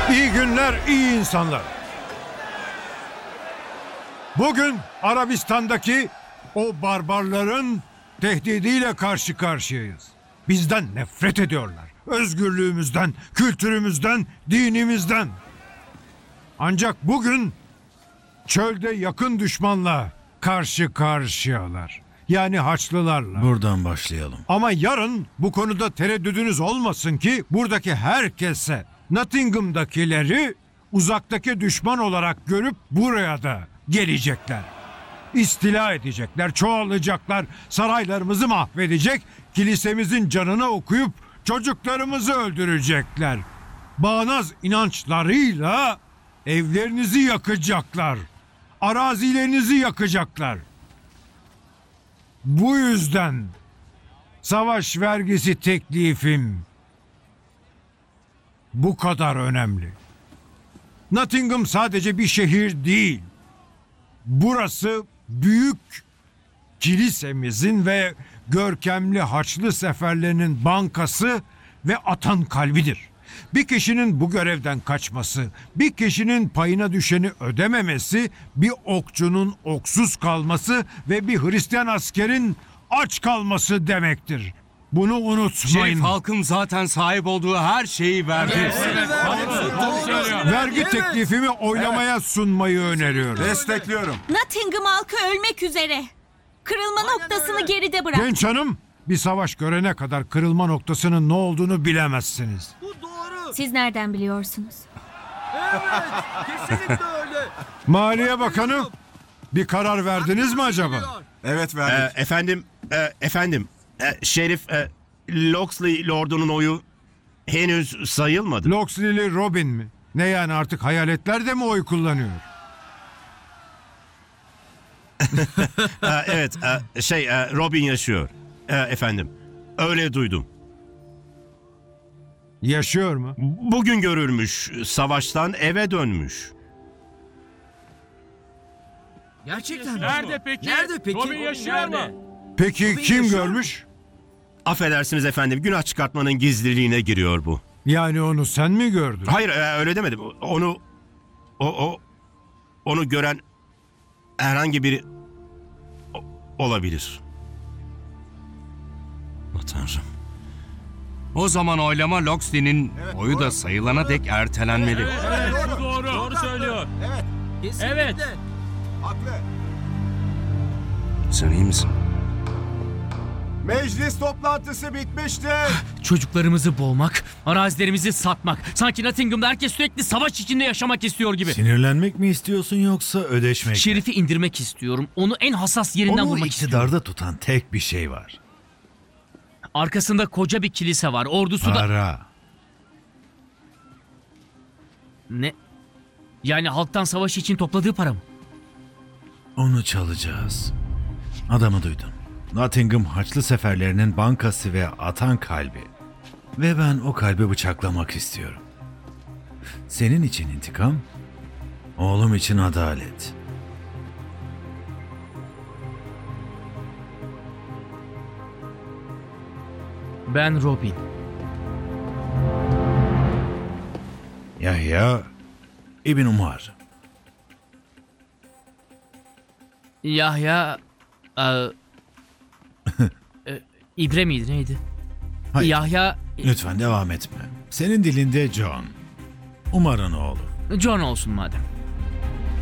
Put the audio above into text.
İyi günler, iyi insanlar. Bugün Arabistan'daki o barbarların tehdidiyle karşı karşıyayız. Bizden nefret ediyorlar. Özgürlüğümüzden, kültürümüzden, dinimizden. Ancak bugün çölde yakın düşmanla karşı karşıyalar. Yani Haçlılarla. Buradan başlayalım. Ama yarın bu konuda tereddüdünüz olmasın ki buradaki herkese Nottingham'dakileri uzaktaki düşman olarak görüp buraya da gelecekler. İstila edecekler, çoğalacaklar, saraylarımızı mahvedecek, kilisemizin canını okuyup çocuklarımızı öldürecekler. Bağnaz inançlarıyla evlerinizi yakacaklar, arazilerinizi yakacaklar. Bu yüzden savaş vergisi teklifim bu kadar önemli. Nottingham sadece bir şehir değil. Burası büyük kilisemizin ve görkemli Haçlı seferlerinin bankası ve atan kalbidir. Bir kişinin bu görevden kaçması, bir kişinin payına düşeni ödememesi, bir okçunun oksuz kalması ve bir Hristiyan askerin aç kalması demektir. Bunu unutmayın. Şerif halkın zaten sahip olduğu her şeyi verdi. Vergi teklifimi oylamaya sunmayı öneriyorum. Destekliyorum. Nottingham halkı ölmek üzere. Kırılma noktasını geride bırak. Genç hanım, bir savaş görene kadar kırılma noktasının ne olduğunu bilemezsiniz. Siz nereden biliyorsunuz? Kesinlikle öyle. Maliye Bakanı, bir karar verdiniz mi acaba? Evet verdik. Efendim, Şerif Locksley Lord'unun oyu henüz sayılmadı. Locksley'li Robin mi? Ne yani, artık hayaletler de mi oy kullanıyor? Evet, Robin yaşıyor. Efendim, öyle duydum. Yaşıyor mu? Bugün görülmüş, savaştan eve dönmüş. Gerçekten mi? Nerede peki? Nerede peki? Robin yaşıyor mu? Peki Robin kim yaşıyor mu? görmüş? Affedersiniz efendim, günah çıkartmanın gizliliğine giriyor bu. Yani onu sen mi gördün? Hayır, öyle demedim. Onu gören herhangi biri olabilir. Oh, Tanrım. O zaman oylama Locksley'nin oyu da sayılana dek ertelenmeli. Evet, bu doğru. Doğru söylüyor. Kesinlikle. Evet. Haklı. Sen iyi misin? Meclis toplantısı bitmiştir. Çocuklarımızı boğmak, arazilerimizi satmak. Sanki Nottingham'da herkes sürekli savaş içinde yaşamak istiyor gibi. Sinirlenmek mi istiyorsun yoksa ödeşmek mi? Şerif'i indirmek istiyorum. Onu en hassas yerinden Onu vurmak istiyorum. iktidarda tutan tek bir şey var. Arkasında koca bir kilise var. Ordusu da... Para. Ne? Yani halktan savaş için topladığı para mı? Onu çalacağız. Adamı duydun. Nottingham Haçlı seferlerinin bankası ve atan kalbi. Ve ben o kalbi bıçaklamak istiyorum. Senin için intikam, oğlum için adalet. Ben Robin. Yahya İbn Umar. Yahya... İbre miydi neydi? Hayır. Yahya... Lütfen devam etme. Senin dilinde John. Umar'ın oğlu. John olsun madem.